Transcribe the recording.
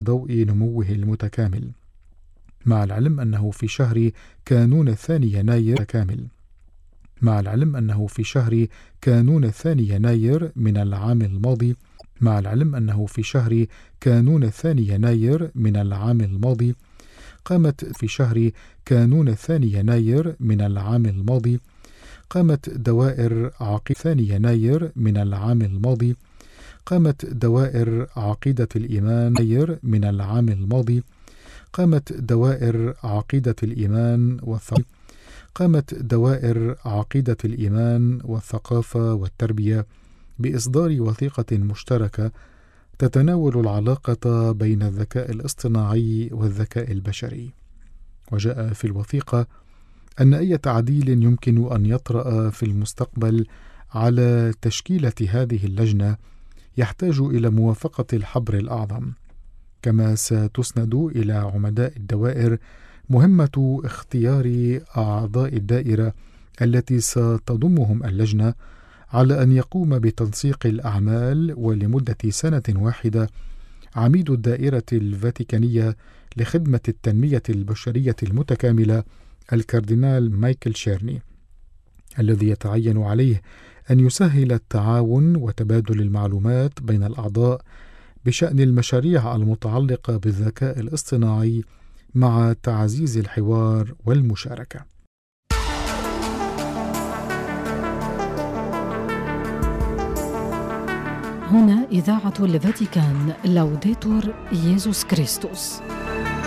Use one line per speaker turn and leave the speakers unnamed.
ضوء نموه المتكامل، مع العلم أنه في شهر كانون الثاني يناير مع العلم أنه في شهر كانون الثاني يناير من العام الماضي مع العلم أنه في شهر كانون الثاني يناير من العام الماضي قامت في شهر كانون الثاني يناير من العام الماضي قامت دوائر ثاني يناير من العام الماضي قامت دوائر عقيدة الإيمان من العام الماضي قامت دوائر عقيدة الإيمان والثقافة والتربية بإصدار وثيقة مشتركة تتناول العلاقة بين الذكاء الاصطناعي والذكاء البشري. وجاء في الوثيقة أن أي تعديل يمكن أن يطرأ في المستقبل على تشكيلة هذه اللجنة يحتاج إلى موافقة الحبر الأعظم، كما ستسند إلى عمداء الدوائر مهمة اختيار أعضاء الدائرة التي ستضمهم اللجنة، على أن يقوم بتنسيق الأعمال ولمدة سنة واحدة عميد الدائرة الفاتيكانية لخدمة التنمية البشرية المتكاملة الكاردينال مايكل شيرني، الذي يتعين عليه أن يسهل التعاون وتبادل المعلومات بين الأعضاء بشأن المشاريع المتعلقة بالذكاء الاصطناعي مع تعزيز الحوار والمشاركة.
هنا إذاعة الفاتيكان، لوديتور ييسوس كريستوس.